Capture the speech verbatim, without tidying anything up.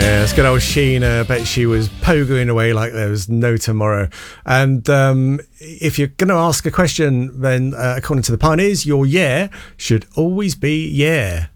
Yeah, it's good old Sheena. I bet she was pogoing away like there was no tomorrow. And um, if you're going to ask a question, then uh, according to the pioneers, your yeah should always be yeah.